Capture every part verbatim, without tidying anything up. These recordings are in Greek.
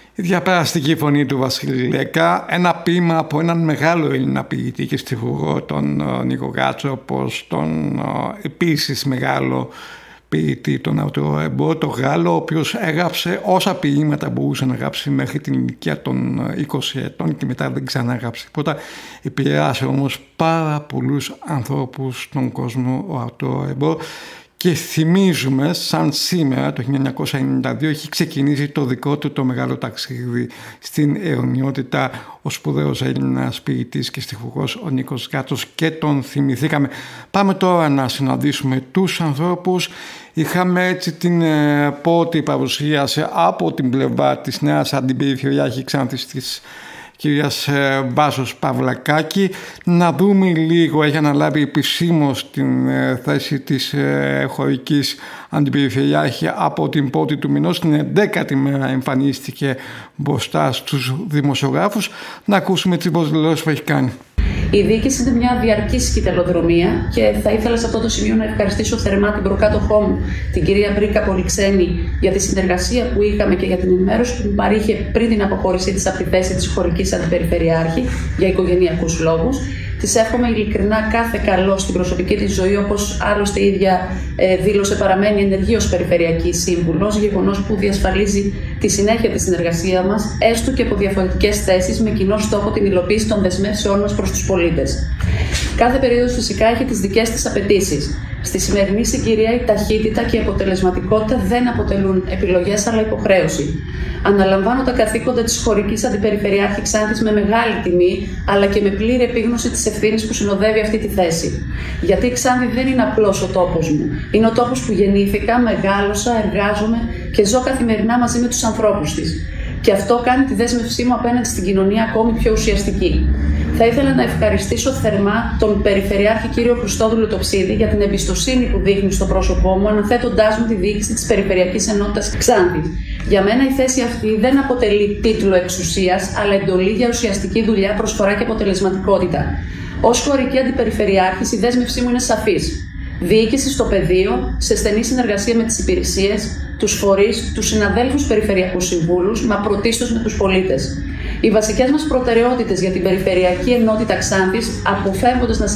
Η διαπεραστική φωνή του Βασίλη Λέκα, ένα ποίημα από έναν μεγάλο Έλληνα ποιητή και στιχουργό, τον Νίκο Γκάτσο, όπως τον επίσης μεγάλο ποιητή, τον Αρτούρο Ριμπό, τον Γάλλο, ο οποίος έγραψε όσα ποίηματα μπορούσε να γράψει μέχρι την ηλικία των είκοσι ετών και μετά δεν ξαναγράψει τίποτα. Επηρεάσε όμως πάρα πολλούς ανθρώπους στον κόσμο ο Αρτούρο Ριμπό. Και θυμίζουμε, σαν σήμερα το χίλια εννιακόσια ενενήντα δύο έχει ξεκινήσει το δικό του το μεγάλο ταξίδι στην αιωνιότητα, ο σπουδαίος Έλληνας ποιητής και στιχουργός ο Νίκος Γκάτσος, και τον θυμηθήκαμε. Πάμε τώρα να συναντήσουμε τους ανθρώπους. Είχαμε έτσι την ε, πρώτη παρουσίαση από την πλευρά της νέας αντιπεριφερειάρχη Ξάνθης της κυρίας Βάσος Παυλακάκη. Να δούμε λίγο, έχει αναλάβει επισήμως την θέση της χωρικής αντιπεριφερειάρχη από την πρώτη του μηνός. Την ενδέκατη μέρα εμφανίστηκε μπροστά στους δημοσιογράφους. Να ακούσουμε τις προσδηλώσεις που έχει κάνει. Η διοίκηση είναι μια διαρκή σκητελοδρομία και θα ήθελα σε αυτό το σημείο να ευχαριστήσω θερμά την προκάτοχό μου, την κυρία Μπρίκα Πολυξένη, για τη συνεργασία που είχαμε και για την ενημέρωση που μου παρήχε πριν την αποχώρησή της από τη θέση της χωρικής αντιπεριφερειάρχη για οικογενειακούς λόγους. Της εύχομαι ειλικρινά κάθε καλό στην προσωπική της ζωή, όπως άλλωστε η ίδια ε, δήλωσε, παραμένει ενεργή ως περιφερειακή σύμβουλος, γεγονός που διασφαλίζει τη συνέχεια της συνεργασίας μας, έστω και από διαφορετικές θέσεις, με κοινό στόχο την υλοποίηση των δεσμεύσεών μας προς τους πολίτες. Κάθε περίοδος φυσικά έχει τις δικές της απαιτήσεις. Στη σημερινή συγκυρία η ταχύτητα και η αποτελεσματικότητα δεν αποτελούν επιλογές αλλά υποχρέωση. Αναλαμβάνω τα καθήκοντα της χωρικής αντιπεριφερειάρχη Ξάνθης με μεγάλη τιμή, αλλά και με πλήρη επίγνωση της ευθύνης που συνοδεύει αυτή τη θέση. Γιατί η Ξάνθη δεν είναι απλώς ο τόπος μου. Είναι ο τόπος που γεννήθηκα, μεγάλωσα, εργάζομαι και ζω καθημερινά μαζί με τους ανθρώπους της. Και αυτό κάνει τη δέσμευσή μου απέναντι στην κοινωνία ακόμη πιο ουσιαστική. Θα ήθελα να ευχαριστήσω θερμά τον Περιφερειάρχη κύριο Χριστόδουλο Τοψίδη για την εμπιστοσύνη που δείχνει στο πρόσωπό μου, αναθέτοντάς μου τη διοίκηση της Περιφερειακής Ενότητας Ξάνθης. Για μένα η θέση αυτή δεν αποτελεί τίτλο εξουσίας, αλλά εντολή για ουσιαστική δουλειά, προσφορά και αποτελεσματικότητα. Ως χωρική αντιπεριφερειάρχης, η δέσμευσή μου είναι σαφής. Διοίκηση στο πεδίο, σε στενή συνεργασία με τις υπηρεσίες, τους φορείς, τους συναδέλφους περιφερειακούς συμβούλους, μα πρωτίστως με τους πολίτες. Οι βασικές μας προτεραιότητες για την Περιφερειακή Ενότητα Ξάνθης, αποφεύγοντας να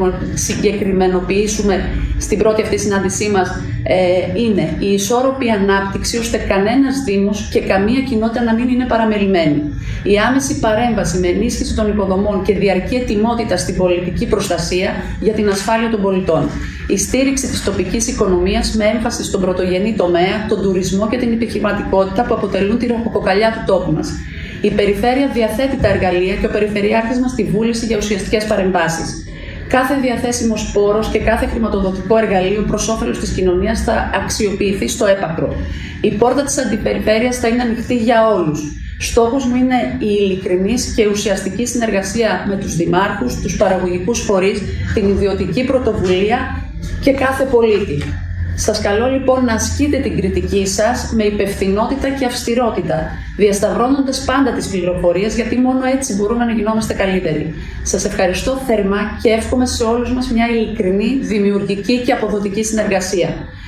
συγκεκριμενοποιήσουμε στην πρώτη αυτή συνάντησή μας, ε, είναι η ισόρροπη ανάπτυξη, ώστε κανένας δήμος και καμία κοινότητα να μην είναι παραμελημένη. Η άμεση παρέμβαση με ενίσχυση των υποδομών και διαρκή ετοιμότητα στην πολιτική προστασία για την ασφάλεια των πολιτών. Η στήριξη της τοπικής οικονομίας με έμφαση στον πρωτογενή τομέα, τον τουρισμό και την επιχειρηματικότητα που αποτελούν τη ραχοκοκαλιά του τόπου μας. Η Περιφέρεια διαθέτει τα εργαλεία και ο Περιφερειάρχης μας τη βούληση για ουσιαστικές παρεμβάσεις. Κάθε διαθέσιμος πόρος και κάθε χρηματοδοτικό εργαλείο προς όφελος της κοινωνίας θα αξιοποιηθεί στο έπακρο. Η πόρτα της Αντιπεριφέρειας θα είναι ανοιχτή για όλους. Στόχος μου είναι η ειλικρινής και ουσιαστική συνεργασία με τους δημάρχους, τους παραγωγικούς φορείς, την ιδιωτική πρωτοβουλία και κάθε πολίτη. Σας καλώ λοιπόν να ασκείτε την κριτική σας με υπευθυνότητα και αυστηρότητα, διασταυρώνοντας πάντα τις πληροφορίες, γιατί μόνο έτσι μπορούμε να γινόμαστε καλύτεροι. Σας ευχαριστώ θερμά και εύχομαι σε όλους μας μια ειλικρινή, δημιουργική και αποδοτική συνεργασία.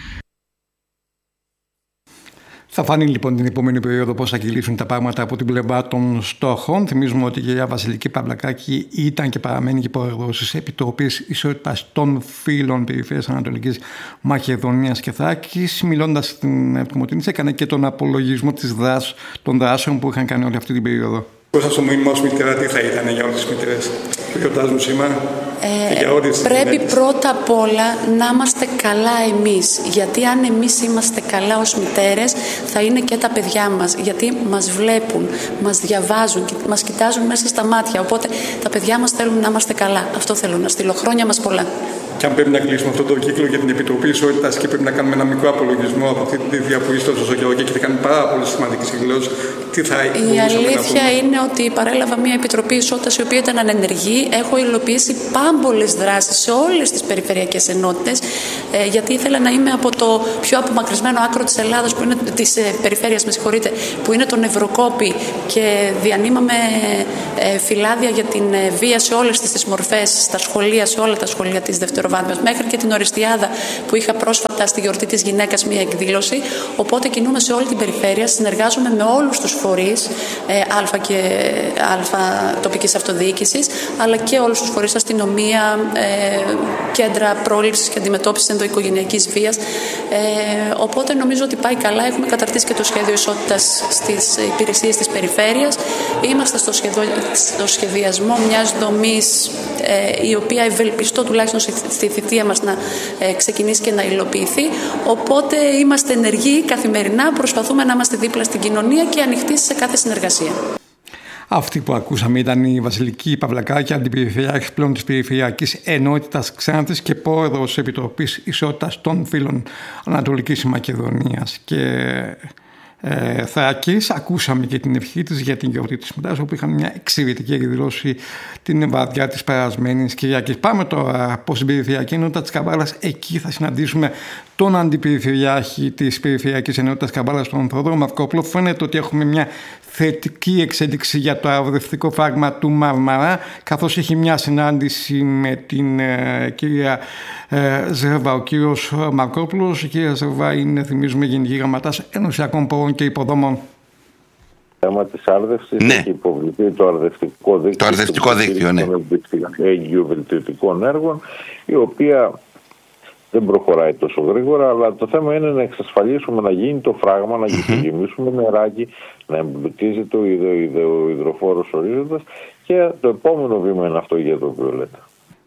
Θα φανεί λοιπόν την επόμενη περίοδο πώς θα κυλήσουν τα πράγματα από την πλευρά των στόχων. Θυμίζουμε ότι η κυρία Βασιλική Παυλακάκη ήταν και παραμένει και πρόεδρος της Επιτροπής Ισότητας των Φύλων Περιφέρειας Ανατολικής Μακεδονίας και Θράκης. Μιλώντας στην Ευτιμοτήνης, έκανε και τον απολογισμό της δράσης, των δράσεων που είχαν κάνει όλη αυτή την περίοδο. Πώς αυτό μήνυμα ως μητέρα, τι θα ήταν για όλες τις μητέρες που γιορτάζουν σήμερα? Ε, για όλες πρέπει γυναίκες. Πρώτα απ' όλα να είμαστε καλά εμείς. Γιατί αν εμείς είμαστε καλά ως μητέρες, θα είναι και τα παιδιά μας. Γιατί μας βλέπουν, μας διαβάζουν, μας κοιτάζουν μέσα στα μάτια. Οπότε τα παιδιά μας θέλουν να είμαστε καλά. Αυτό θέλω να στείλω. Χρόνια μας πολλά. Και αν πρέπει να κλείσουμε αυτό το κύκλο για την Επιτροπή Ισότητας και πρέπει να κάνουμε ένα μικρό απολογισμό από αυτή τη θητεία που είστε τόσο καιρό και έχετε κάνει πάρα πολύ σημαντική συγκλώση, τι θα Η αλήθεια είναι ότι παρέλαβα μια Επιτροπή Ισότητας η οποία ήταν ανενεργή. Έχω υλοποιήσει πάμπολες δράσεις σε όλες τις περιφερειακές ενότητες, ε, γιατί ήθελα να είμαι από το πιο απομακρυσμένο άκρο της Ελλάδας, που είναι της ε, περιφέρειας, με συγχωρείτε, που είναι το Νευροκόπη, και διανύμαμε ε, φυλάδια για την ε, βία σε όλες τις μορφές, στα σχολεία, σε όλα τα σχολεία της δευτεροβάθμιας προβάδισμα, μέχρι και την Οριστιάδα που είχα πρόσφατα στη γιορτή της γυναίκας μία εκδήλωση. Οπότε κινούμε σε όλη την περιφέρεια, συνεργάζομαι με όλους τους φορείς ε, Α και Α τοπικής αυτοδιοίκησης, αλλά και όλους τους φορείς, αστυνομία, ε, κέντρα πρόληψης και αντιμετώπισης ενδοοικογενειακής βίας. Ε, οπότε νομίζω ότι πάει καλά. Έχουμε καταρτήσει και το σχέδιο ισότητας στις υπηρεσίες της περιφέρειας. Είμαστε στο, σχεδο... στο σχεδιασμό μιας δομής ε, η οποία ευελπιστώ τουλάχιστον στη θητεία μας να ε, ξεκινήσει και να υλοποιηθεί. Οπότε είμαστε ενεργοί καθημερινά, προσπαθούμε να είμαστε δίπλα στην κοινωνία και ανοιχτοί σε κάθε συνεργασία. Αυτή που ακούσαμε ήταν η Βασιλική Παυλακάκη, αντιπεριφερειάρχης πλέον της Περιφερειακής Ενότητας Ξάνθης και πρόεδρος Επιτροπής Ισότητας των Φύλων Ανατολικής Μακεδονίας και ε, Θράκης. Ακούσαμε και την ευχή της για την γιορτή της Μητέρας, όπου είχαν μια εξαιρετική εκδήλωση την βαδιά της περασμένης Κυριακής. Πάμε τώρα από την Περιφερειακή Ενότητα της Καβάλας. Εκεί θα συναντήσουμε τον αντιπεριφερειάρχη της Περιφερειακής Ενότητας Καβάλας, τον Θόδωρο Μαρκόπουλο. Φαίνεται ότι έχουμε μια θετική εξέλιξη για το αεροδευτικό φράγμα του Μαρμαρά, καθώς έχει μια συνάντηση με την ε, κυρία ε, Ζερβά, ο κύριος Μαρκόπουλος. Η κυρία Ζερβά είναι, θυμίζουμε, Γενική Γραμματέας Ενωσιακών Πόρων και Υποδομών. Το θέμα της άρδευσης, ναι. Έχει υποβληθεί το αρδευτικό δίκτυο, το αρδευτικό δίκτυο, ναι. Αιγείου βελτιωτικών έργων, η οποία δεν προχωράει τόσο γρήγορα, αλλά το θέμα είναι να εξασφαλίσουμε να γίνει το φράγμα, να γεμίσουμε νεράκι, να εμπλουτίζει το υδροφόρος ορίζοντας, και το επόμενο βήμα είναι αυτό για το οποίο λέτε.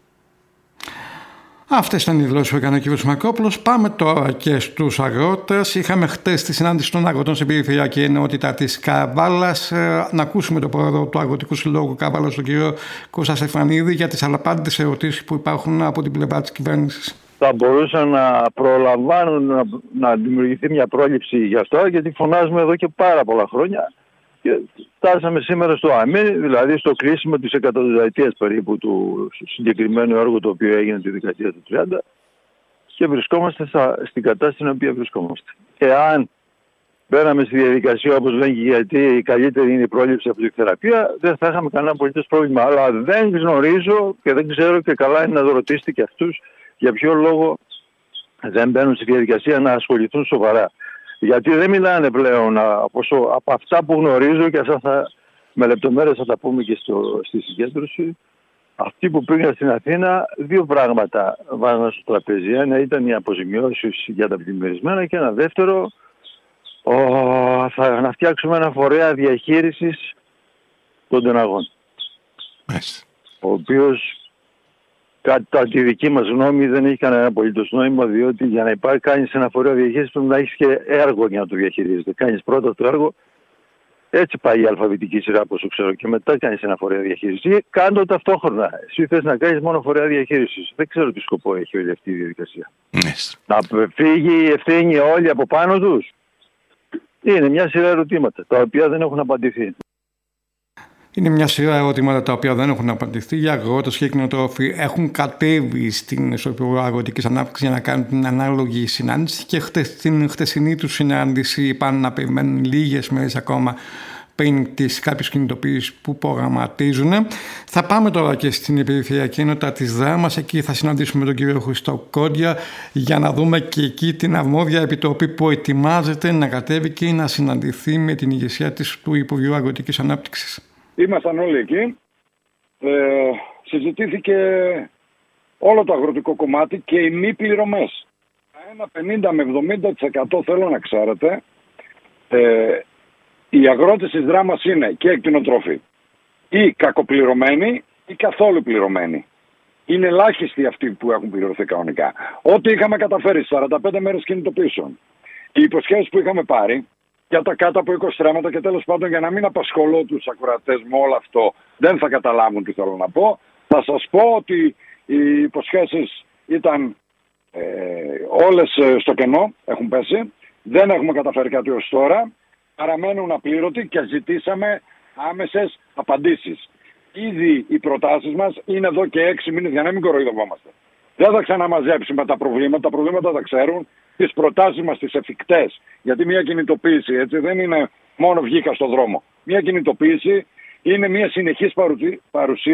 Αυτές ήταν οι δηλώσεις που έκανε ο κ. Μαρκόπουλος. Πάμε τώρα και στους αγρότες. Είχαμε χτες τη συνάντηση των αγροτών στην Περιφερειακή Ενότητα της Καβάλας. Να ακούσουμε τον πρόεδρο του Αγροτικού Συλλόγου Καβάλας, τον κ. Κώστα Στεφανίδη, για τις αλλαπάντητες ερωτήσεις που υπάρχουν από την πλευρά της κυβέρνησης. Θα μπορούσαν να προλαμβάνουν να, να δημιουργηθεί μια πρόληψη γι' αυτό, γιατί φωνάζουμε εδώ και πάρα πολλά χρόνια και φτάσαμε σήμερα στο αμήν, δηλαδή στο κλείσιμο της εκατονταετίας περίπου του συγκεκριμένου έργου, το οποίο έγινε τη δεκαετία του τριάντα, και βρισκόμαστε στα, στην κατάσταση στην οποία βρισκόμαστε. Εάν μπαίναμε στη διαδικασία, όπως λένε, γιατί η καλύτερη είναι η πρόληψη από τη θεραπεία, δεν θα είχαμε κανένα απολύτως πρόβλημα. Αλλά δεν γνωρίζω και δεν ξέρω, και καλά είναι να το ρωτήσετε και αυτούς, για ποιο λόγο δεν μπαίνουν στη διαδικασία να ασχοληθούν σοβαρά. Γιατί δεν μιλάνε πλέον από, από αυτά που γνωρίζω, και αυτά θα, με λεπτομέρειες θα τα πούμε και στο, στη συγκέντρωση. Αυτοί που πήγαν στην Αθήνα, δύο πράγματα βάζαν στο τραπέζι. Ένα ήταν οι αποζημιώσεις για τα πλημμυρισμένα, και ένα δεύτερο, ο, θα, να φτιάξουμε ένα φορέα διαχείρισης των τεναγών. Μάλιστα. Ο οποίος, κατά τη δική μας γνώμη, δεν έχει κανένα απολύτως νόημα, διότι για να υπάρχει, κάνεις ένα φορέα διαχείρισης, πρέπει να έχεις και έργο για να το διαχειρίζεται. Κάνεις πρώτα το έργο, έτσι πάει η αλφαβητική σειρά, όπως το ξέρω, και μετά κάνεις ένα φορέα διαχείρισης. Κάντο ταυτόχρονα. Εσύ θες να κάνεις μόνο φορέα διαχείρισης. Δεν ξέρω τι σκοπό έχει όλη αυτή η διαδικασία. Yes. Να φύγει η ευθύνη όλοι από πάνω τους. Είναι μια σειρά ερωτήματα, τα οποία δεν έχουν απαντηθεί. Είναι μια σειρά ερωτήματα τα οποία δεν έχουν απαντηθεί. Οι αγρότες και οι κτηνοτρόφοι έχουν κατέβει στην Υπουργό Αγροτικής Ανάπτυξης για να κάνουν την ανάλογη συνάντηση, και στην χτεσινή του συνάντηση είπαν να περιμένουν λίγες μέρες ακόμα πριν τις κάποιες κινητοποιήσεις που προγραμματίζουν. Θα πάμε τώρα και στην Περιφερειακή Ενότητα της Δράμας. Εκεί θα συναντήσουμε τον κύριο Χριστό Κόντια για να δούμε και εκεί την αρμόδια επιτροπή που ετοιμάζεται να κατέβει και να συναντηθεί με την ηγεσία της του Υπουργείου Αγροτικής Ανάπτυξης. Ήμασταν όλοι εκεί. Ε, συζητήθηκε όλο το αγροτικό κομμάτι και οι μη πληρωμές. Ένα πενήντα με εβδομήντα τοις εκατό θέλω να ξέρετε. Ε, οι αγρότες της Δράμας είναι και εκτινοτρόφοι ή κακοπληρωμένοι ή καθόλου πληρωμένοι. Είναι ελάχιστοι αυτοί που έχουν πληρωθεί κανονικά. Ό,τι είχαμε καταφέρει σαράντα πέντε μέρες κινητοποιήσεων, οι υποσχέσεις που είχαμε πάρει για τα κάτω από είκοσι στρέμματα, και τέλος πάντων, για να μην απασχολώ τους ακροατές με όλο αυτό, δεν θα καταλάβουν τι θέλω να πω. Θα σας πω ότι οι υποσχέσεις ήταν ε, όλες στο κενό, έχουν πέσει. Δεν έχουμε καταφέρει κάτι ως τώρα. Παραμένουν απλήρωτοι και ζητήσαμε άμεσες απαντήσεις. Ήδη οι προτάσεις μας είναι εδώ και έξι μήνες, για να μην κοροϊδευόμαστε. Δεν θα ξαναμαζέψουμε τα προβλήματα, τα προβλήματα τα ξέρουν. Τις προτάσεις μας τις εφικτές, γιατί μια κινητοποίηση, έτσι, δεν είναι μόνο βγήκα στον δρόμο. Μια κινητοποίηση είναι μια συνεχής παρουσία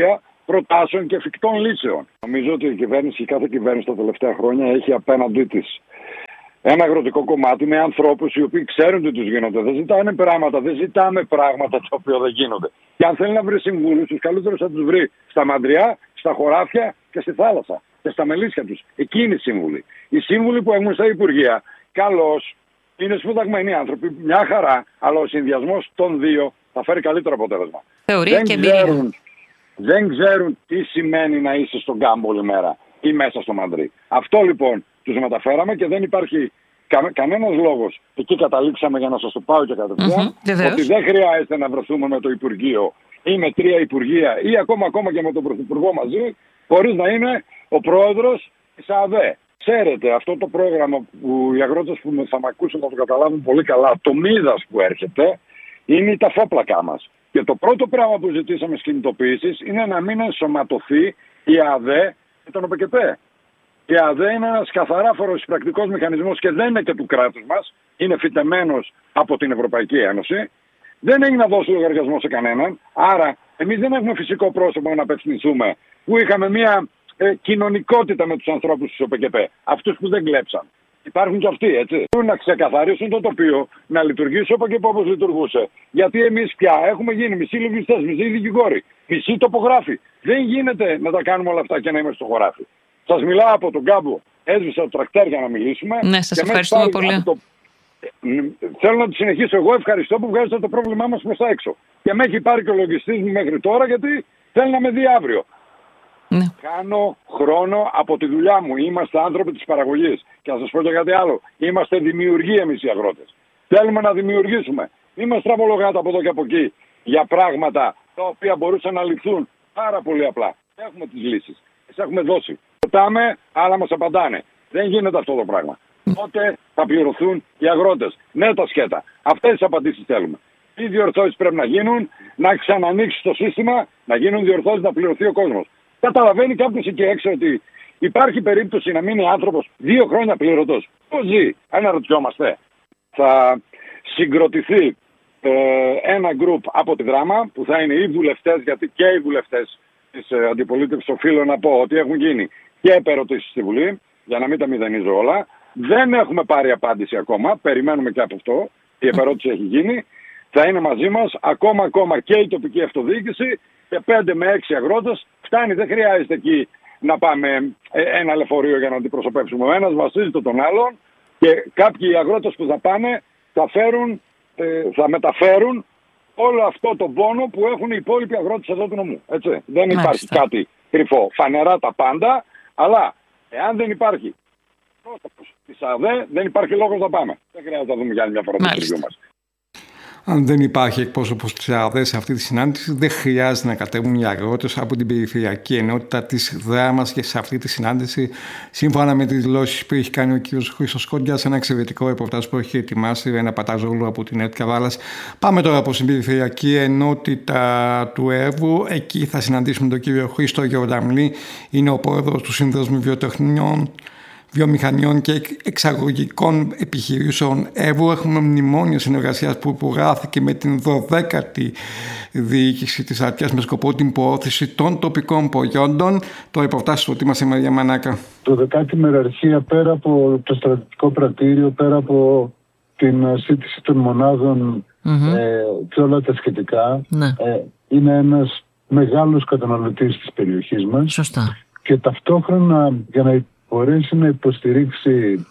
προτάσεων και εφικτών λύσεων. Νομίζω ότι η κυβέρνηση, η κάθε κυβέρνηση τα τελευταία χρόνια έχει απέναντί της ένα αγροτικό κομμάτι με ανθρώπους οι οποίοι ξέρουν τι τους γίνονται. Δεν ζητάνε πράγματα, δεν ζητάμε πράγματα τα οποία δεν γίνονται. Και αν θέλει να βρει συμβούλους, τους καλύτερους θα τους βρει στα μαντριά, στα χωράφια και στη θάλασσα και στα μελίσια τους. Εκείνοι οι σύμβουλοι. Οι σύμβουλοι που έχουν στα Υπουργεία, καλώς, είναι σπουδαγμένοι άνθρωποι, μια χαρά, αλλά ο συνδυασμός των δύο θα φέρει καλύτερο αποτέλεσμα. Θεωρία δεν και ξέρουν, δεν ξέρουν τι σημαίνει να είσαι στον κάμπο όλη μέρα ή μέσα στο μαντρί. Αυτό λοιπόν τους μεταφέραμε και δεν υπάρχει κα, κανένας λόγος. Εκεί καταλήξαμε, για να σας το πάω και κατευθείαν, mm-hmm, ότι δεν χρειάζεται να βρεθούμε με το Υπουργείο ή με τρία Υπουργεία ή ακόμα, ακόμα και με τον Πρωθυπουργό μαζί, χωρίς να είναι ο πρόεδρος της ΑΔΕ. Ξέρετε, αυτό το πρόγραμμα που οι αγρότες που θα με ακούσουν θα το καταλάβουν πολύ καλά, το Μίδας που έρχεται, είναι η ταφόπλακά μας. Και το πρώτο πράγμα που ζητήσαμε στις κινητοποιήσεις είναι να μην ενσωματωθεί η ΑΔΕ και τον ΟΠΕΚΕΠΕ. Η ΑΔΕ είναι ένας καθαρά φοροεισπρακτικός μηχανισμός και δεν είναι και του κράτους μας. Είναι φυτεμένος από την Ευρωπαϊκή Ένωση. Δεν έχει να δώσει λογαριασμό σε κανέναν. Άρα, εμείς δεν έχουμε φυσικό πρόσωπο να απευθυνθούμε, που είχαμε μια ε, κοινωνικότητα με τους ανθρώπους της ΟΠΕΚΕΠΕ. Αυτούς που δεν κλέψαν. Υπάρχουν και αυτοί, έτσι. Πρέπει να ξεκαθαρίσουν το τοπίο, να λειτουργήσει ο ΟΠΕΚΕΠΕ όπως λειτουργούσε. Γιατί εμείς πια έχουμε γίνει μισοί λογιστές, μισοί δικηγόροι, μισοί τοπογράφοι. Δεν γίνεται να τα κάνουμε όλα αυτά και να είμαστε στο χωράφι. Σας μιλάω από τον κάμπο. Έσβησα το τρακτέρ για να μιλήσουμε. Ναι, σας ευχαριστούμε πολύ. Το... Θέλω να το συνεχίσω. Εγώ ευχαριστώ που βγάζετε το πρόβλημά μας προς τα έξω. Και με έχει πάρει και ο λογιστής μου μέχρι τώρα, γιατί θέλει να με δει αύριο. Ναι. Κάνω χρόνο από τη δουλειά μου. Είμαστε άνθρωποι της παραγωγής. Και να σας πω και κάτι άλλο. Είμαστε δημιουργοί εμείς οι αγρότες. Θέλουμε να δημιουργήσουμε. Είμαστε στραβολογάτα από εδώ και από εκεί για πράγματα τα οποία μπορούσαν να ληφθούν πάρα πολύ απλά. Έχουμε τις λύσεις. Τις έχουμε δώσει. Ρωτάμε, άλλα μας απαντάνε. Δεν γίνεται αυτό το πράγμα. Πότε θα πληρωθούν οι αγρότες? Ναι, τα σκέτα. Αυτές τις απαντήσεις θέλουμε. Τι διορθώσεις πρέπει να γίνουν, να ξανανοίξει το σύστημα, να γίνουν διορθώσεις, να πληρωθεί ο κόσμος. Καταλαβαίνει κάποιος εκεί έξω ότι υπάρχει περίπτωση να μείνει άνθρωπος δύο χρόνια πληρωτός? Πώς ζει? Αναρωτιόμαστε. Θα συγκροτηθεί ε, ένα γκρουπ από τη Δράμα που θα είναι οι βουλευτές, γιατί και οι βουλευτές της ε, αντιπολίτευσης, οφείλω να πω ότι έχουν γίνει και επερωτήσεις στη Βουλή, για να μην τα μηδενίζω όλα. Δεν έχουμε πάρει απάντηση ακόμα, περιμένουμε και από αυτό. Η επερώτηση έχει γίνει. Θα είναι μαζί μας ακόμα, ακόμα και η τοπική αυτοδιοίκηση και πέντε με έξι αγρότες. Φτάνει, δεν χρειάζεται εκεί να πάμε ένα λεωφορείο για να αντιπροσωπεύσουμε. Ο ένας βασίζεται τον άλλον και κάποιοι αγρότες που θα πάνε θα, φέρουν, θα μεταφέρουν όλο αυτό το πόνο που έχουν οι υπόλοιποι αγρότες εδώ του νομού. Έτσι. Δεν υπάρχει Μάλιστα. κάτι κρυφό. Φανερά τα πάντα, αλλά εάν δεν υπάρχει πρόσωπος της ΑΔΕ, δεν υπάρχει λόγος να πάμε. Δεν χρειάζεται να δούμε για άλλη μια φορά το στήριο μας. Αν δεν υπάρχει εκπρόσωπος της ΑΔΕ σε αυτή τη συνάντηση, δεν χρειάζεται να κατέβουν οι αγρότες από την περιφερειακή ενότητα της Δράμας και σε αυτή τη συνάντηση, σύμφωνα με τις δηλώσεις που έχει κάνει ο κ. Χρήστος Κόντιας, ένα εξαιρετικό ρεπορτάζ που έχει ετοιμάσει ένα Παταζόγλου από την ΕΡΤ Καβάλας. Πάμε τώρα από την περιφερειακή ενότητα του Εύβου. Εκεί θα συναντήσουμε τον κύριο Χρήστο Γιορδαμλή, είναι ο πρόεδρος του Σύνδεσμου Βιοτεχνιών, Βιομηχανιών και Εξαγωγικών Επιχειρήσεων Εύβου. Έχουμε μνημόνιο συνεργασίας που υπογράφηκε με την δωδέκατη διοίκηση της Αττικής με σκοπό την προώθηση των τοπικών προϊόντων. Το ρεπορτάζ στο τίμα η Μαρία Μανάκα. Το δεκάτη μεραρχία, πέρα από το στρατιωτικό πρατήριο, πέρα από την σύντηση των μονάδων mm-hmm. ε, και όλα τα σχετικά, ναι. ε, είναι ένας μεγάλος καταναλωτής της περιοχής μας. Σωστά. Και ταυτόχρονα, για να μπορέσει να υποστηρίξει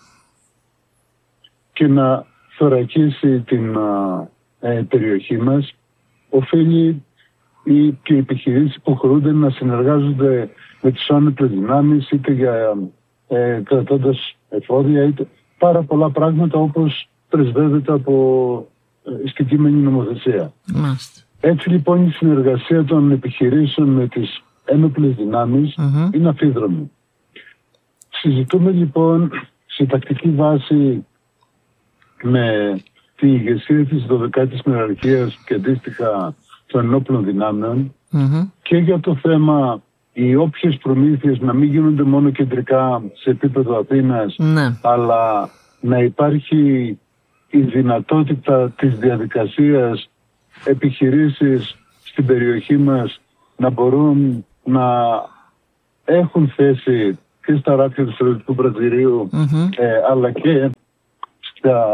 και να θωρακίσει την ε, περιοχή μας, οφείλει οι, και οι επιχειρήσεις που χρούνται να συνεργάζονται με τις άνετες δυνάμεις, είτε για ε, κρατώντας εφόδια, είτε πάρα πολλά πράγματα όπως πρεσβεύεται από ε, στην κείμενη νομοθεσία. Μάλιστα. Έτσι λοιπόν η συνεργασία των επιχειρήσεων με τις ένοπλες δυνάμεις mm-hmm. είναι αφίδρομη. Συζητούμε λοιπόν σε τακτική βάση με τη ηγεσία της δωδεκάτης μεραρχίας και αντίστοιχα των ενόπλων δυνάμεων mm-hmm. και για το θέμα οι όποιες προμήθειες να μην γίνονται μόνο κεντρικά σε επίπεδο Αθήνας mm-hmm. αλλά να υπάρχει η δυνατότητα της διαδικασίας επιχειρήσεις στην περιοχή μας να μπορούν να έχουν θέση και στα ράφια του στρατιωτικού πρατηρίου, mm-hmm. ε, αλλά και στα,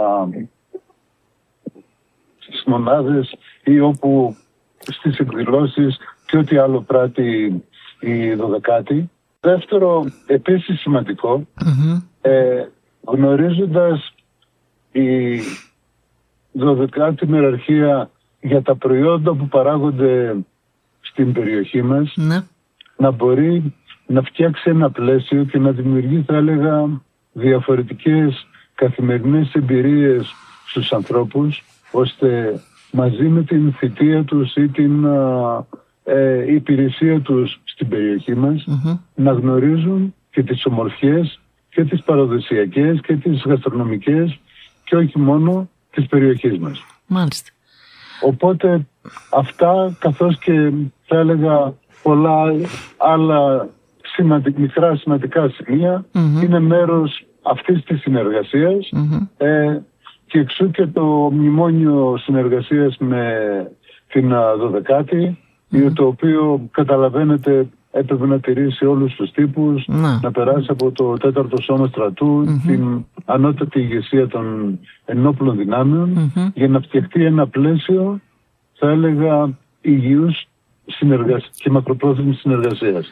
στις μονάδες ή όπου στις εκδηλώσεις και ό,τι άλλο πράττει η δωδεκάτη. Δεύτερο, επίσης σημαντικό, mm-hmm. ε, γνωρίζοντας η δωδεκάτη μεραρχία για τα προϊόντα που παράγονται στην περιοχή μας, mm-hmm. να μπορεί να φτιάξει ένα πλαίσιο και να δημιουργεί, θα έλεγα, διαφορετικές καθημερινές εμπειρίες στους ανθρώπους, ώστε μαζί με την θητεία τους ή την ε, υπηρεσία τους στην περιοχή μας mm-hmm. να γνωρίζουν και τις ομορφιές και τις παραδοσιακές και τις γαστρονομικές και όχι μόνο της περιοχής μας. Μάλιστα. Οπότε αυτά, καθώς και θα έλεγα πολλά άλλα σημαντικ, μικρά σημαντικά σημεία mm-hmm. είναι μέρος αυτής της συνεργασίας mm-hmm. ε, και εξού και το μνημόνιο συνεργασίας με την δωδεκάτη mm-hmm. το οποίο καταλαβαίνετε έπρεπε να τηρήσει όλους τους τύπους mm-hmm. να περάσει από το τέταρτο σώμα στρατού mm-hmm. την ανώτατη ηγεσία των ενόπλων δυνάμεων mm-hmm. για να φτιαχτεί ένα πλαίσιο, θα έλεγα, υγιούς συνεργασ... και μακροπρόθεσμης συνεργασίας.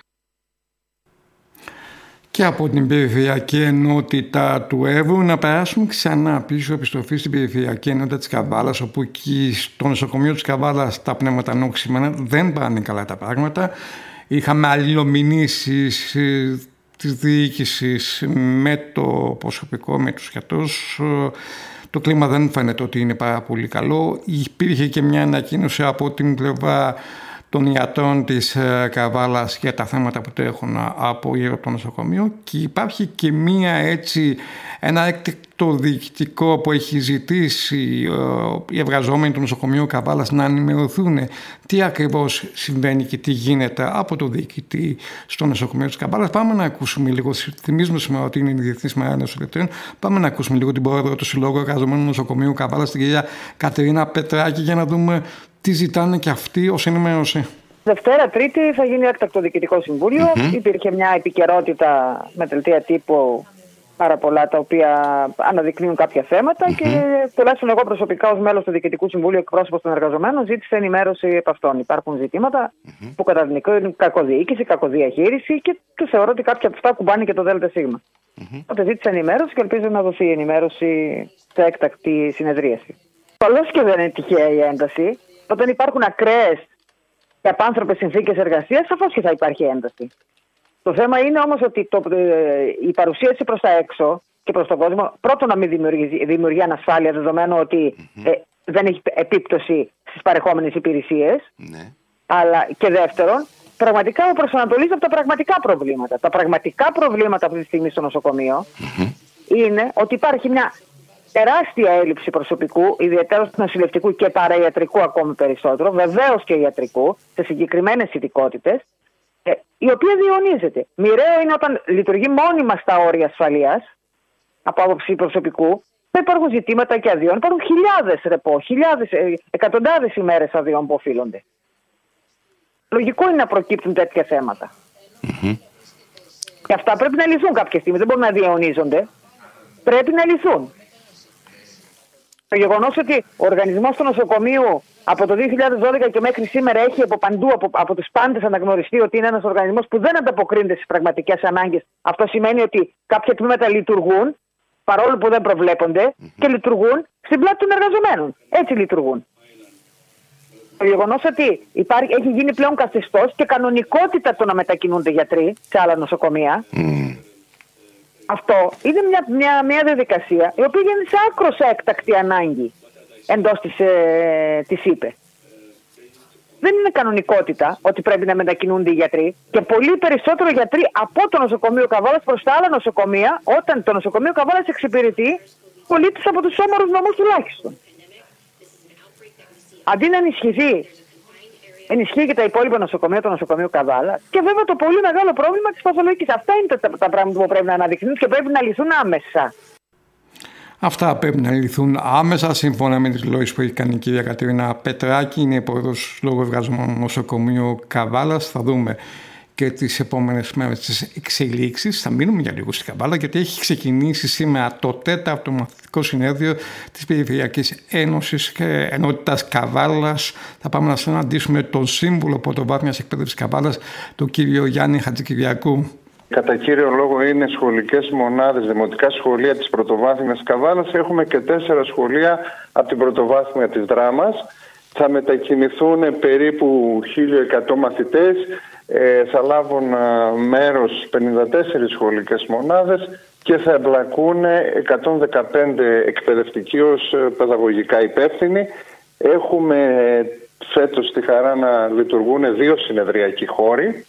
Και από την περιφερειακή ενότητα του Εύρου να περάσουμε ξανά πίσω επιστροφή στην περιφερειακή ενότητα της Καβάλας, όπου εκεί στο νοσοκομείο της Καβάλας τα πνευματανόξυμενα δεν πάνε καλά τα πράγματα. Είχαμε αλληλομηνήσεις της διοίκησης με το προσωπικό, με τους γιατρούς. Το κλίμα δεν φαίνεται ότι είναι πάρα πολύ καλό. Υπήρχε και μια ανακοίνωση από την πλευρά των ιατρών της Καβάλας για τα θέματα που τρέχουν από γύρω από το νοσοκομείο και υπάρχει και μία έτσι, ένα έκτακτο διοικητικό που έχει ζητήσει οι εργαζόμενοι του νοσοκομείου Καβάλας να ενημερωθούν τι ακριβώς συμβαίνει και τι γίνεται από το διοικητή στο νοσοκομείο της Καβάλας. Πάμε να ακούσουμε λίγο, θυμίζουμε σήμερα ότι είναι η Διεθνής Μέρα Νοσηλευτών, πάμε να ακούσουμε λίγο την πρόεδρο του Συλλόγου Εργαζομένων Νοσοκομείου Καβάλας, την κυρία Κατερίνα Πετράκη, για να δούμε τι ζητάνε και αυτοί ως ενημέρωση. Δευτέρα, Τρίτη θα γίνει έκτακτο διοικητικό συμβούλιο. Mm-hmm. Υπήρχε μια επικαιρότητα με δελτία τύπου πάρα πολλά τα οποία αναδεικνύουν κάποια θέματα mm-hmm. και τουλάχιστον εγώ προσωπικά ως μέλος του Διοικητικού Συμβούλου, εκπρόσωπος των εργαζομένων, ζήτησε ενημέρωση επ' αυτών. Υπάρχουν ζητήματα mm-hmm. που καταδεικνύουν κακοδιοίκηση, κακοδιαχείριση και το θεωρώ ότι κάποια από αυτά κουμπάνε και το ΔΣ. Mm-hmm. Οπότε ζήτησε ενημέρωση και ελπίζω να δοθεί ενημέρωση σε έκτακτη συνεδρίαση. Καλώς και δεν είναι τυχαία η ένταση. Όταν υπάρχουν ακραίες και απάνθρωπες συνθήκες εργασίας, σαφώς και θα υπάρχει ένταση. Το θέμα είναι όμως ότι το, η παρουσίαση προς τα έξω και προς τον κόσμο, πρώτον να μην δημιουργεί, δημιουργεί ανασφάλεια, δεδομένου ότι mm-hmm. ε, δεν έχει επίπτωση στις παρεχόμενες υπηρεσίες, mm-hmm. αλλά και δεύτερον, πραγματικά προσανατολίζει από τα πραγματικά προβλήματα. Τα πραγματικά προβλήματα αυτή τη στιγμή στο νοσοκομείο mm-hmm. είναι ότι υπάρχει μια τεράστια έλλειψη προσωπικού, ιδιαίτερα του νοσηλευτικού και παραϊατρικού ακόμη περισσότερο, βεβαίως και ιατρικού, σε συγκεκριμένες ειδικότητες, ε, η οποία διαιωνίζεται. Μοιραίο είναι όταν λειτουργεί μόνιμα στα όρια ασφαλείας, από άποψη προσωπικού, θα υπάρχουν ζητήματα και αδειών. Υπάρχουν χιλιάδες ρεπό, χιλιάδες, ε, εκατοντάδες ημέρες αδειών που οφείλονται. Λογικό είναι να προκύπτουν τέτοια θέματα. Mm-hmm. Και αυτά πρέπει να λυθούν κάποια στιγμή. Δεν μπορούν να διαιωνίζονται. Πρέπει να λυθούν. Το γεγονός ότι ο οργανισμός του νοσοκομείου από το δύο χιλιάδες δώδεκα και μέχρι σήμερα έχει από παντού, από, από τους πάντες αναγνωριστεί ότι είναι ένας οργανισμός που δεν ανταποκρίνεται στις πραγματικές ανάγκες. Αυτό σημαίνει ότι κάποια τμήματα λειτουργούν, παρόλο που δεν προβλέπονται, mm-hmm. και λειτουργούν στην πλάτη των εργαζομένων. Έτσι λειτουργούν. Το γεγονός ότι υπάρχει, έχει γίνει πλέον καθεστώς και κανονικότητα το να μετακινούνται γιατροί σε άλλα νοσοκομεία. Mm. Αυτό είναι μια, μια, μια διαδικασία η οποία γίνεται σε άκρως έκτακτη ανάγκη εντός της, ε, της ΥΠΕ. Δεν είναι κανονικότητα ότι πρέπει να μετακινούνται οι γιατροί και πολύ περισσότερο γιατροί από το νοσοκομείο Καβάλας προς τα άλλα νοσοκομεία, όταν το νοσοκομείο Καβάλας εξυπηρετεί πολίτες από τους όμορους νομούς τουλάχιστον. Αντί να ενισχυθεί, ενισχύει και τα υπόλοιπα νοσοκομεία, το νοσοκομείο Καβάλα. Και βέβαια το πολύ μεγάλο πρόβλημα της παθολογικής. Αυτά είναι τα, τα πράγματα που πρέπει να αναδειχθούν και πρέπει να λυθούν άμεσα. Αυτά πρέπει να λυθούν άμεσα, σύμφωνα με τις λόγες που έχει κάνει η κυρία Κατερίνα Πετράκη. Είναι πρόεδρος Συλλόγου Εργαζομένων Νοσοκομείου Καβάλας. Θα δούμε και τις επόμενες μέρες τις εξελίξεις. Θα μείνουμε για λίγο στην Καβάλα, γιατί έχει ξεκινήσει σήμερα το τέταρτο μαθητικό συνέδριο της Περιφερειακής Ένωσης και Ενότητας Καβάλας. Θα πάμε να συναντήσουμε τον σύμβουλο πρωτοβάθμιας εκπαίδευσης Καβάλας, τον κύριο Γιάννη Χατζικυριάκου. Κατά κύριο λόγο είναι σχολικές μονάδες, δημοτικά σχολεία της πρωτοβάθμιας Καβάλας. Έχουμε και τέσσερα σχολεία από την πρωτοβάθμια της Δράμας. Θα μετακινηθούν περίπου χίλια εκατό μαθητές. Ε, θα λάβουν μέρος πενήντα τέσσερις σχολικές μονάδες και θα εμπλακούν εκατόν δεκαπέντε εκπαιδευτικοί ως παιδαγωγικά υπεύθυνοι. Έχουμε φέτος τη χαρά να λειτουργούν δύο συνεδριακοί χώροι.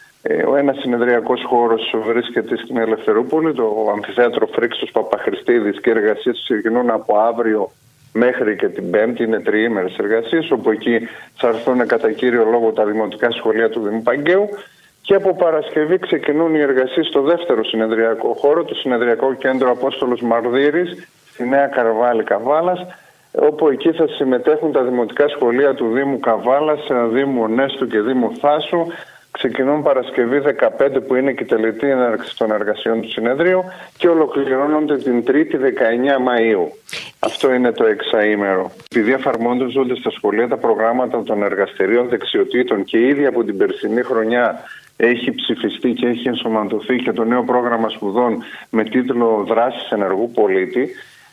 Ο ένας συνεδριακός χώρος βρίσκεται στην Ελευθερούπολη, το Αμφιθέατρο Φρίξος Παπαχριστίδης, και οι εργασίες ξεκινούν από αύριο μέχρι και την Πέμπτη, είναι τριήμερες εργασίες, όπου εκεί θα έρθουν κατά κύριο λόγο τα δημοτικά σχολεία του Δήμου Παγκαίου, και από Παρασκευή ξεκινούν οι εργασίες στο δεύτερο συνεδριακό χώρο, το Συνεδριακό Κέντρο Απόστολος Μαρδύρης, στη Νέα Καρβάλη Καβάλας, όπου εκεί θα συμμετέχουν τα δημοτικά σχολεία του Δήμου Καβάλας, Δήμου Ονέστου και Δήμου Θάσου. Ξεκινούν Παρασκευή δεκαπέντε, που είναι και η τελετή έναρξη των εργασιών του συνεδρίου, και ολοκληρώνονται την Τρίτη δεκαεννέα Μαΐου. Αυτό είναι το εξαήμερο. Επειδή εφαρμόζονται στα σχολεία τα προγράμματα των εργαστηρίων δεξιοτήτων και ήδη από την περσινή χρονιά έχει ψηφιστεί και έχει ενσωματωθεί και το νέο πρόγραμμα σπουδών με τίτλο «Δράσεις ενεργού πολίτη»,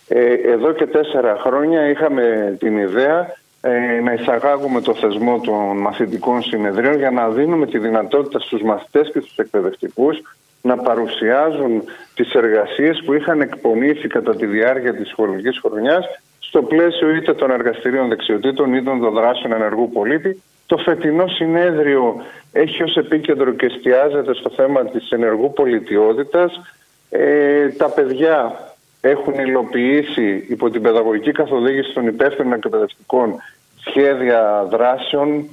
εδώ και τέσσερα χρόνια είχαμε την ιδέα να εισαγάγουμε το θεσμό των μαθητικών συνεδρίων για να δίνουμε τη δυνατότητα στους μαθητές και στους εκπαιδευτικούς να παρουσιάζουν τις εργασίες που είχαν εκπονήσει κατά τη διάρκεια της σχολικής χρονιάς στο πλαίσιο είτε των εργαστηρίων δεξιοτήτων είτε των δράσεων ενεργού πολίτη. Το φετινό συνέδριο έχει ως επίκεντρο και εστιάζεται στο θέμα της ενεργού πολιτιότητας. Ε, τα παιδιά έχουν υλοποιήσει υπό την παιδαγωγική καθοδήγηση των υπεύθυνων εκπαιδευτικών σχέδια δράσεων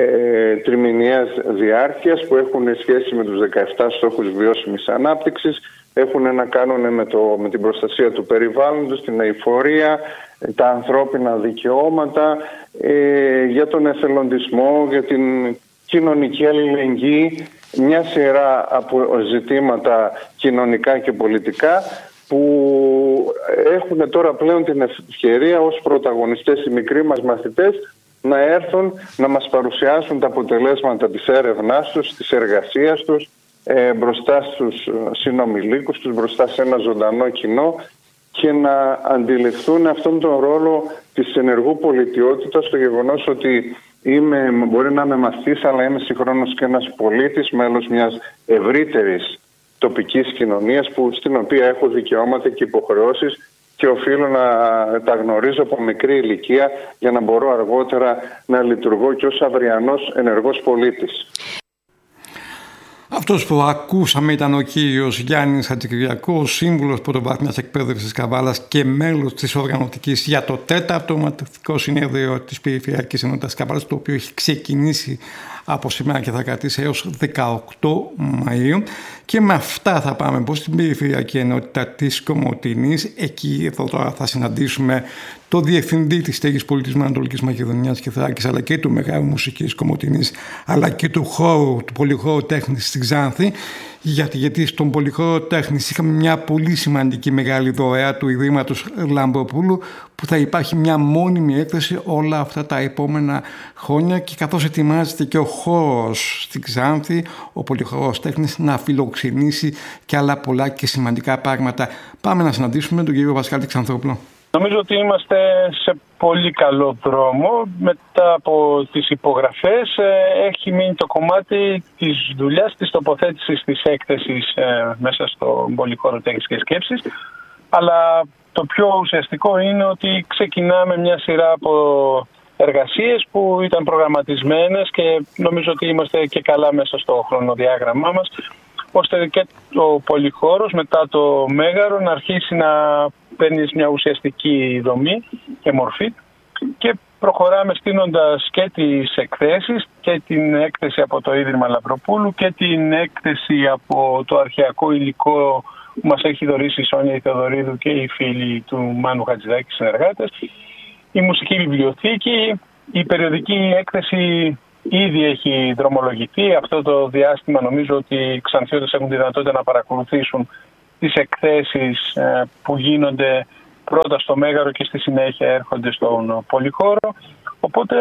ε, τριμηνιαίας διάρκειας που έχουν σχέση με τους δεκαεπτά στόχους βιώσιμης ανάπτυξης, έχουν να κάνουν με, το, με την προστασία του περιβάλλοντος, την αειφορία, τα ανθρώπινα δικαιώματα, ε, για τον εθελοντισμό, για την κοινωνική αλληλεγγύη, μια σειρά από ζητήματα κοινωνικά και πολιτικά που έχουν τώρα πλέον την ευκαιρία ως πρωταγωνιστές οι μικροί μας μαθητές να έρθουν να μας παρουσιάσουν τα αποτελέσματα της έρευνάς τους, της εργασίας τους, ε, μπροστά στους συνομιλίκους τους, μπροστά σε ένα ζωντανό κοινό, και να αντιληφθούν αυτόν τον ρόλο της ενεργού πολιτιότητας, το γεγονός ότι είμαι, μπορεί να είμαι μαθητής, αλλά είμαι συγχρόνως και ένας πολίτης, μέλος μιας ευρύτερης τοπικής κοινωνίας, που, στην οποία έχω δικαιώματα και υποχρεώσεις και οφείλω να τα γνωρίζω από μικρή ηλικία για να μπορώ αργότερα να λειτουργώ και ως αυριανός ενεργός πολίτης. Αυτός που ακούσαμε ήταν ο κύριος Γιάννης Χατζικυριάκου, σύμβουλος πρωτοβάθμιας εκπαίδευσης Καβάλας και μέλος της οργανωτικής για το τέταρτο μαθητικό συνέδριο της Περιφερειακής Ενότητας Καβάλας, το οποίο έχει ξεκινήσει από σήμερα και θα κρατήσει έως δεκαοκτώ Μαΐου. Και με αυτά θα πάμε προς την Περιφερειακή Ενότητα της Κομοτηνής. Εκεί εδώ τώρα θα συναντήσουμε το Διευθυντή της Στέγης Πολιτισμού Ανατολικής Μακεδονίας και Θράκης, αλλά και του Μεγάρου Μουσικής Κομοτηνής, αλλά και του χώρου, του πολυχώρου τέχνης στην Ξάνθη. Γιατί, γιατί στον πολυχώρο τέχνης είχαμε μια πολύ σημαντική μεγάλη δωρεά του Ιδρύματος Λαμπροπούλου, που θα υπάρχει μια μόνιμη έκθεση όλα αυτά τα επόμενα χρόνια, και καθώς ετοιμάζεται και ο χώρος στην Ξάνθη, ο πολυχώρος τέχνης, να φιλοξενήσει και άλλα πολλά και σημαντικά πράγματα. Πάμε να συναντήσουμε τον κύριο Πασχάλη Ξανθόπουλο. Νομίζω ότι είμαστε σε πολύ καλό δρόμο. Μετά από τις υπογραφές έχει μείνει το κομμάτι της δουλειάς, της τοποθέτησης της έκθεσης ε, μέσα στο πολυχώρο τέχνης και σκέψης. Αλλά το πιο ουσιαστικό είναι ότι ξεκινάμε μια σειρά από εργασίες που ήταν προγραμματισμένες και νομίζω ότι είμαστε και καλά μέσα στο χρονοδιάγραμμά μας, ώστε και ο πολυχώρος μετά το Μέγαρο να αρχίσει να παίρνει μια ουσιαστική δομή και μορφή, και προχωράμε στείνοντας και τις εκθέσεις, και την έκθεση από το Ίδρυμα Λαμπροπούλου και την έκθεση από το αρχαιακό υλικό που μας έχει δωρήσει η Σόνια Θεοδωρίδου και οι φίλοι του Μάνου Χατζηδάκη συνεργάτες, η μουσική βιβλιοθήκη, η περιοδική έκθεση ήδη έχει δρομολογηθεί. Αυτό το διάστημα νομίζω ότι οι Ξανθιώτες έχουν τη δυνατότητα να παρακολουθήσουν τις εκθέσεις που γίνονται πρώτα στο Μέγαρο και στη συνέχεια έρχονται στον Πολυχώρο. Οπότε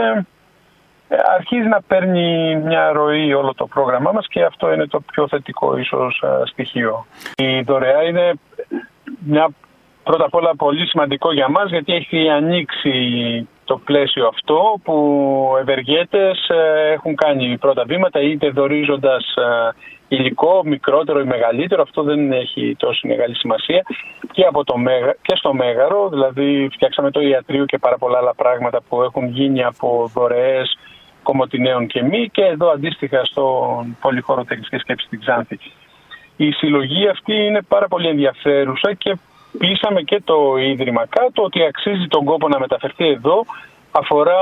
αρχίζει να παίρνει μια ροή όλο το πρόγραμμά μας και αυτό είναι το πιο θετικό ίσως στοιχείο. Η δωρεά είναι μια, πρώτα απ' όλα πολύ σημαντικό για μας, γιατί έχει ανοίξει το πλαίσιο αυτό που ευεργέτες έχουν κάνει πρώτα βήματα, είτε δωρίζοντας υλικό μικρότερο ή μεγαλύτερο, αυτό δεν έχει τόσο μεγάλη σημασία, και, από το Μέγα, και στο Μέγαρο, δηλαδή φτιάξαμε το ιατρείο και πάρα πολλά άλλα πράγματα που έχουν γίνει από δωρεές Κομοτηναίων και μη, και εδώ αντίστοιχα στον Πολυχώρο Τέχνης Σκέψης στην Ξάνθη. Η συλλογή αυτή είναι πάρα πολύ ενδιαφέρουσα και πείσαμε και το Ίδρυμα κάτω ότι αξίζει τον κόπο να μεταφερθεί εδώ. Αφορά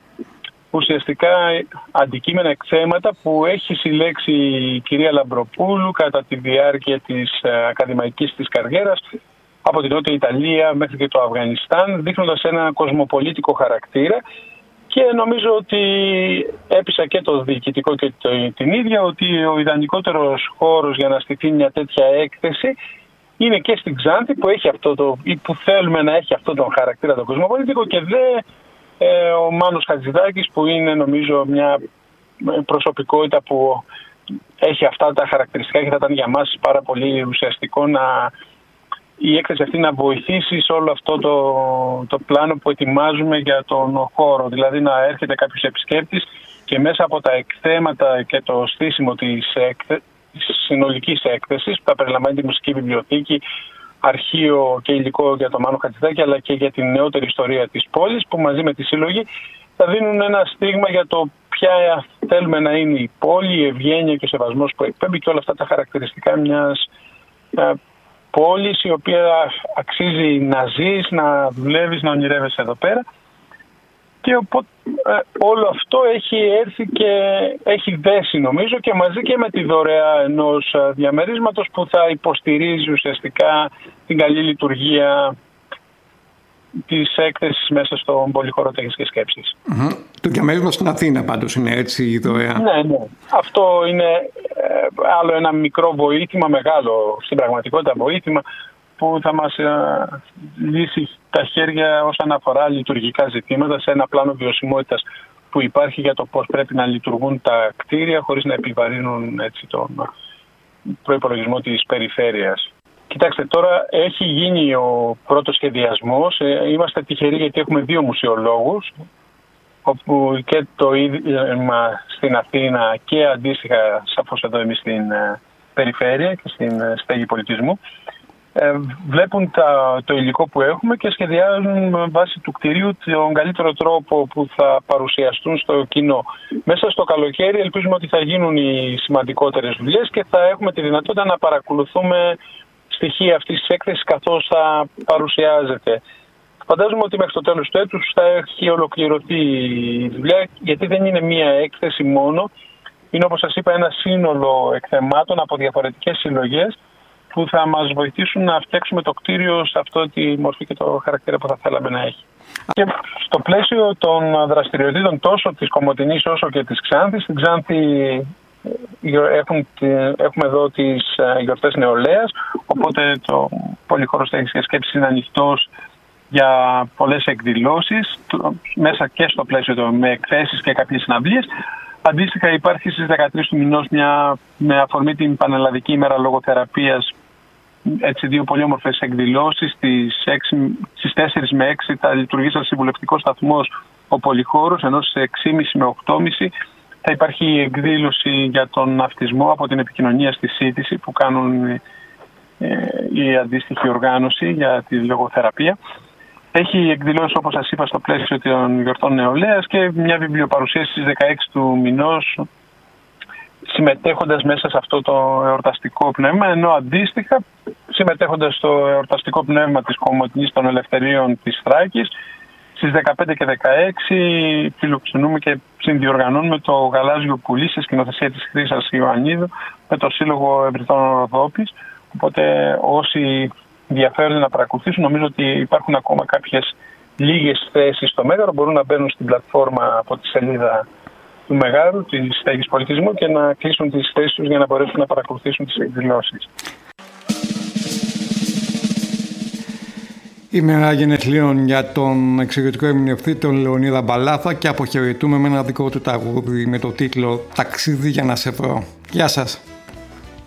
ουσιαστικά αντικείμενα, εκθέματα που έχει συλλέξει η κυρία Λαμπροπούλου κατά τη διάρκεια της ακαδημαϊκής της καριέρας από την Νότια Ιταλία μέχρι και το Αφγανιστάν, δείχνοντας ένα κοσμοπολίτικο χαρακτήρα. Και νομίζω ότι έπεισα και το διοικητικό και το, την ίδια ότι ο ιδανικότερος χώρος για να στηθεί μια τέτοια έκθεση είναι και στην Ξάνθη, που έχει αυτό το, ή που θέλουμε να έχει αυτό τον χαρακτήρα τον κοσμοπολίτικο, και δε ε, ο Μάνος Χατζηδάκης, που είναι νομίζω μια προσωπικότητα που έχει αυτά τα χαρακτηριστικά και θα ήταν για μας πάρα πολύ ουσιαστικό να, η έκθεση αυτή να βοηθήσει σε όλο αυτό το, το πλάνο που ετοιμάζουμε για τον χώρο. Δηλαδή να έρχεται κάποιος επισκέπτης και μέσα από τα εκθέματα και το στήσιμο της, έκθε, της συνολικής έκθεσης, που θα περιλαμβάνει τη μουσική βιβλιοθήκη, αρχείο και υλικό για το Μάνο Χατζηδάκη, αλλά και για την νεότερη ιστορία της πόλης, που μαζί με τη συλλογή θα δίνουν ένα στίγμα για το ποια θέλουμε να είναι η πόλη, η ευγένεια και ο σεβασμός που εκπέμπει και όλα αυτά τα χαρακτηριστικά μιας πόλης η οποία αξίζει να ζεις, να δουλεύεις, να ονειρεύεσαι εδώ πέρα. Και οπότε ε, όλο αυτό έχει έρθει και έχει δέσει νομίζω και μαζί και με τη δωρεά ενός διαμερίσματος που θα υποστηρίζει ουσιαστικά την καλή λειτουργία της έκθεσης μέσα στον Πολυχώρο Τέχνης και Σκέψης. Mm-hmm. Το διαμέρισμα στην Αθήνα πάντως είναι έτσι η δωρεά. Ναι, ναι. Αυτό είναι ε, άλλο ένα μικρό βοήθημα, μεγάλο στην πραγματικότητα βοήθημα, που θα μας ε, λύσει τα χέρια όσον αφορά λειτουργικά ζητήματα σε ένα πλάνο βιωσιμότητας που υπάρχει για το πώς πρέπει να λειτουργούν τα κτίρια χωρίς να επιβαρύνουν έτσι, τον προϋπολογισμό της περιφέρειας. Κοιτάξτε, τώρα έχει γίνει ο πρώτος σχεδιασμός. Είμαστε τυχεροί γιατί έχουμε δύο μουσιολόγους, όπου και το ίδρυμα στην Αθήνα και αντίστοιχα σαφώς εδώ εμείς στην περιφέρεια και στην στέγη πολιτισμού. Βλέπουν τα, το υλικό που έχουμε και σχεδιάζουν με βάση του κτηρίου τον καλύτερο τρόπο που θα παρουσιαστούν στο κοινό. Μέσα στο καλοκαίρι ελπίζουμε ότι θα γίνουν οι σημαντικότερες δουλειές και θα έχουμε τη δυνατότητα να παρακολουθούμε στοιχεία αυτής της έκθεσης καθώς θα παρουσιάζεται. Φαντάζομαι ότι μέχρι το τέλος του έτους θα έχει ολοκληρωθεί η δουλειά, γιατί δεν είναι μία έκθεση μόνο. Είναι, όπως σας είπα, ένα σύνολο εκθεμάτων από διαφορετικές συλλογές που θα μας βοηθήσουν να φτιάξουμε το κτίριο σε αυτό τη μορφή και το χαρακτήρα που θα θέλαμε να έχει. Και στο πλαίσιο των δραστηριοτήτων τόσο της Κομοτηνής όσο και της Ξάνθης, στην Ξάνθη Έχουν, έχουμε εδώ τις γιορτές νεολαίας, οπότε το Πολυχώρος Τέχνης και Σκέψης είναι ανοιχτός για πολλές εκδηλώσεις, μέσα και στο πλαίσιο το, με εκθέσεις και κάποιες συναυλίες. Αντίστοιχα υπάρχει στις δεκατρείς του μηνός μια, με αφορμή την Πανελλαδική ημέρα λογοθεραπείας, έτσι δύο πολύ όμορφες εκδηλώσεις. Στις, έξι, στις τέσσερις με έξι θα λειτουργεί σαν συμβουλευτικός σταθμός ο Πολυχώρος, ενώ στις έξι και μισή με οκτώ και μισή θα υπάρχει η εκδήλωση για τον ναυτισμό από την επικοινωνία στη σύντηση που κάνουν ε, η αντίστοιχη οργάνωση για τη λογοθεραπεία. Έχει εκδηλώσει, όπως σας είπα, στο πλαίσιο των γιορτών νεολαίας και μια βιβλιοπαρουσίαση στις δεκαέξι του μηνός, συμμετέχοντας μέσα σε αυτό το εορταστικό πνεύμα, ενώ αντίστοιχα συμμετέχοντας στο εορταστικό πνεύμα της Κομοτηνής των Ελευθερίων της Θράκης, στις δεκαπέντε και δεκαέξι φιλοξενούμε και συνδιοργανώνουμε το Γαλάζιο Πουλί σε σκηνοθεσία της Χρύσας Ιωαννίδου με το Σύλλογο Ευρυτών Ροδόπης. Οπότε όσοι ενδιαφέρονται να παρακολουθήσουν, νομίζω ότι υπάρχουν ακόμα κάποιες λίγες θέσεις στο Μέγαρο, μπορούν να μπαίνουν στην πλατφόρμα από τη σελίδα του Μεγάρου, της στέγης πολιτισμού, και να κλείσουν τις θέσεις τους για να μπορέσουν να παρακολουθήσουν τις εκδηλώσεις. Ημέρα γενεθλίων για τον εξαιρετικό ερμηνευτή τον Λεωνίδα Μπαλάθα και αποχαιρετούμε με ένα δικό του τραγούδι με το τίτλο «Ταξίδι για να σε βρω». Γεια σας.